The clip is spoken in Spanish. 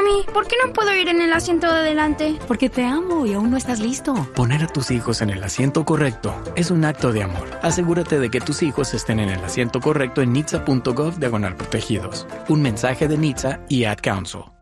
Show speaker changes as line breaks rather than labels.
Mami, ¿por qué no puedo ir en el asiento de adelante?
Porque te amo y aún no estás listo.
Poner a tus hijos en el asiento correcto es un acto de amor. Asegúrate de que tus hijos estén en el asiento correcto en nhtsa.gov/protegidos. Un mensaje de NHTSA y Ad Council.